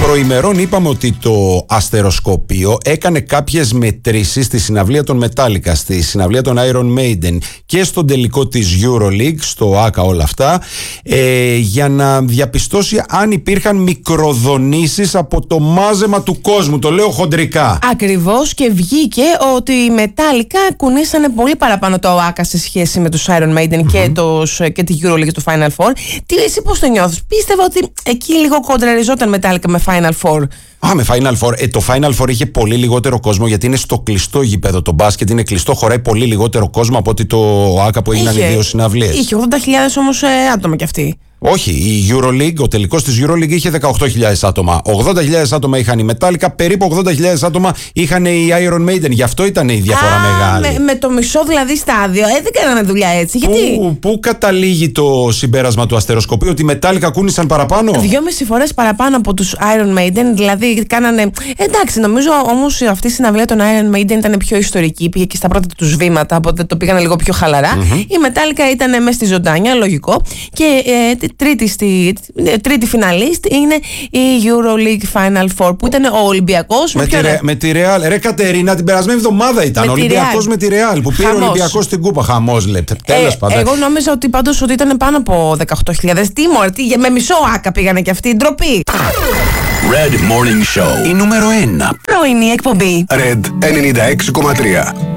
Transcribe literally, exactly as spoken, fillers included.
Προημερών είπαμε ότι το αστεροσκοπείο έκανε κάποιες μετρήσεις στη συναυλία των Metallica, στη συναυλία των Iron Maiden και στον τελικό της EuroLeague, στο άκα όλα αυτά, ε, για να διαπιστώσει αν υπήρχαν μικροδονήσεις από το μάζεμα του κόσμου. Το λέω χοντρικά. Ακριβώς, και βγήκε ότι οι Metallica κουνήσανε πολύ παραπάνω το άκα σε σχέση με τους Iron Maiden mm-hmm. και, τους, και τη EuroLeague, το Final Four. Τι εσύ πώς το νιώθεις? Πίστευα ότι εκεί λίγο κοντραριζόταν Metallica με Final Four. Α, με Final Four. Ε, το Final Four είχε πολύ λιγότερο κόσμο γιατί είναι στο κλειστό γήπεδο. Το μπάσκετ είναι κλειστό, χωράει πολύ λιγότερο κόσμο από ότι το άκα που έγιναν είχε, οι δύο συναυλίες. Είχε ογδόντα χιλιάδες όμως ε, άτομα κι αυτή. Όχι, η EuroLeague, ο τελικός της EuroLeague είχε δεκαοκτώ χιλιάδες άτομα. ογδόντα χιλιάδες άτομα είχαν οι Metallica, περίπου ογδόντα χιλιάδες άτομα είχαν οι Iron Maiden. Γι' αυτό ήταν η διαφορά Α, μεγάλη. Με, με το μισό δηλαδή στάδιο. Ε, δεν κάνανε δουλειά έτσι. Γιατί? Πού, πού καταλήγει το συμπέρασμα του αστεροσκοπείου? Ότι οι Metallica κούνησαν παραπάνω. Δυόμιση φορές παραπάνω από τους Iron Maiden. Δηλαδή κάνανε. Εντάξει, νομίζω όμως αυτή η συναυλία των Iron Maiden ήταν πιο ιστορική. Πήγε και στα πρώτα τους βήματα, οπότε το πήγανε λίγο πιο χαλαρά. Mm-hmm. Η Metallica ήταν μέσα στη ζωντάνια, λογικό. Και ε, τρίτη στη. Τρίτη φιναλίστ είναι η EuroLeague Final Four που ήταν ο Ολυμπιακός με, με, τη, με τη Real. Ρε Κατερίνα, την περασμένη εβδομάδα ήταν ο Ολυμπιακός με τη Real που πήρε ο Ολυμπιακός στην κούπα. Χαμός, λέει. Τέλος ε, πάντων. Εγώ νόμιζα ότι πάντως ότι ήταν πάνω από δεκαοκτώ χιλιάδες. Τι μωρέ, τι, με μισό άκα πήγανε κι αυτοί. Ντροπή. Red Morning Show. Η νούμερο ένα πρωινή εκπομπή. Red ενενήντα έξι κόμμα τρία.